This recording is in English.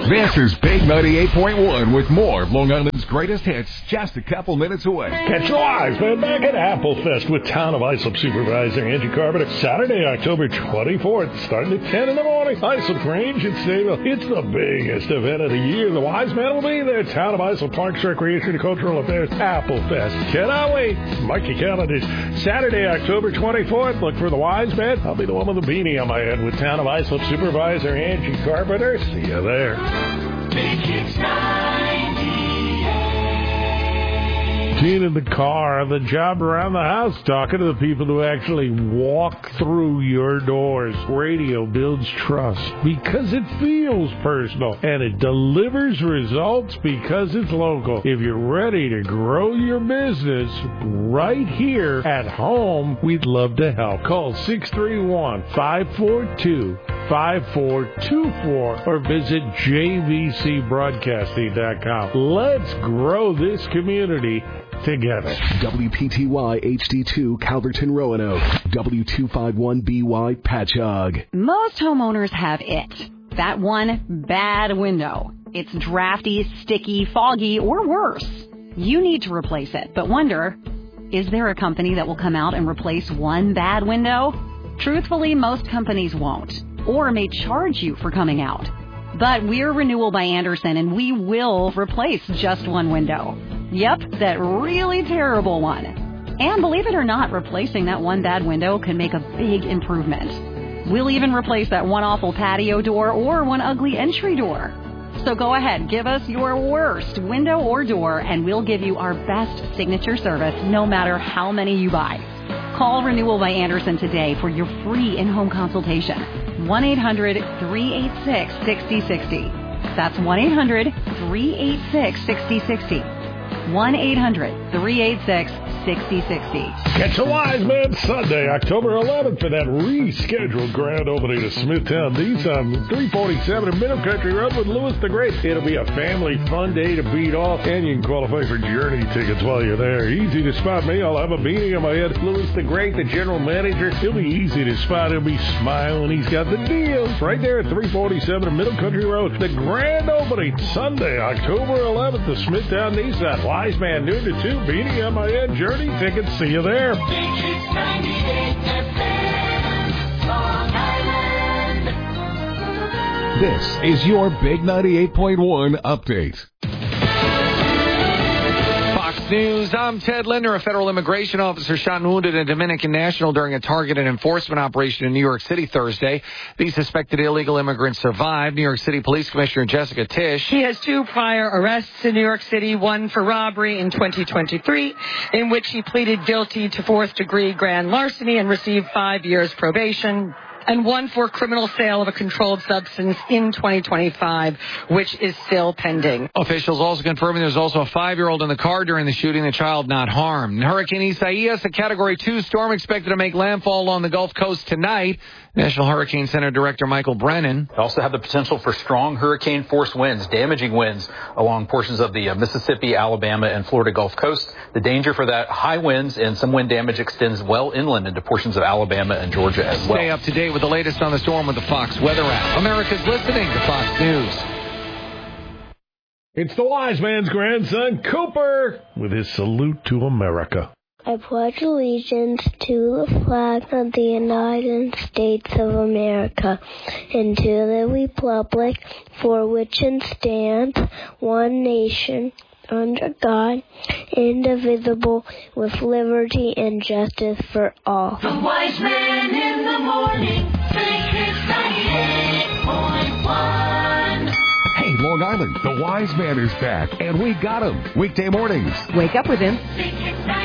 This is Big 98.1 with more of Long Island's greatest hits just a couple minutes away. Catch the Wise Man back at Applefest with Town of Islip Supervisor Angie Carpenter. Saturday, October 24th, starting at 10 in the morning. Islip Range at Stable. It's the biggest event of the year. The Wise Man will be there. Town of Islip Parks, Recreation, and Cultural Affairs. Applefest. Cannot wait. Mark your calendars. Saturday, October 24th. Look for the Wise Man. I'll be the one with the beanie on my head with Town of Islip Supervisor Angie Carpenter. See you there. Big Hits 98. Being in the car, the job around the house, talking to the people who actually walk through your doors. Radio builds trust because it feels personal, and it delivers results because it's local. If you're ready to grow your business right here at home, we'd love to help. Call 631-542-5424 or visit jvcbroadcasting.com. Let's grow this community together. WPTY HD2 Calverton Roanoke. W251BY Patchogue. Most homeowners have it. That one bad window. It's drafty, sticky, foggy, or worse. You need to replace it, but wonder, is there a company that will come out and replace one bad window? Truthfully, most companies won't, or may charge you for coming out. But we're Renewal by Andersen, and we will replace just one window. Yep, that really terrible one. And believe it or not, replacing that one bad window can make a big improvement. We'll even replace that one awful patio door or one ugly entry door. So go ahead, give us your worst window or door, and we'll give you our best signature service no matter how many you buy. Call Renewal by Andersen today for your free in-home consultation. 1-800-386-6060. That's 1-800-386-6060. 1-800-386-6060. Catch the Wise Man Sunday, October 11th for that rescheduled grand opening of Smithtown Nissan, 347 in Middle Country Road with Louis the Great. It'll be a family fun day to beat off, and you can qualify for Journey tickets while you're there. Easy to spot me. I'll have a beanie on my head. Louis the Great, the general manager, he'll be easy to spot. He'll be smiling. He's got the deals right there at 347 in Middle Country Road. The grand opening Sunday, October 11th, the Smithtown Nissan. Wise Man, noon to 2, beanie on my head, Journey tickets. See you there. Big Hits 98 FM, Long Island. This is your Big 98.1 update. Fox News, I'm Ted Linder. A federal immigration officer shot and wounded a Dominican national during a targeted enforcement operation in New York City Thursday. The suspected illegal immigrant survived. New York City Police Commissioner Jessica Tisch. He has 2 prior arrests in New York City, one for robbery in 2023, in which he pleaded guilty to 4th-degree grand larceny and received 5 years probation, and one for criminal sale of a controlled substance in 2025, which is still pending. Officials also confirming there's also a 5-year-old in the car during the shooting, the child not harmed. Hurricane Isaias, a Category 2 storm expected to make landfall along the Gulf Coast tonight. National Hurricane Center Director Michael Brennan. We also have the potential for strong hurricane-force winds, damaging winds along portions of the Mississippi, Alabama, and Florida Gulf Coast. The danger for that, high winds and some wind damage extends well inland into portions of Alabama and Georgia as well. Stay up to date with the latest on the storm with the Fox Weather app. America's listening to Fox News. It's the Wise Man's grandson, Cooper, with his salute to America. I pledge allegiance to the flag of the United States of America and to the republic for which it stands, one nation, under God, indivisible, with liberty and justice for all. The Wise Man in the morning, Big Hits 98.1. Hey, Long Island, the Wise Man is back, and we got him. Weekday mornings. Wake up with him. Big Hits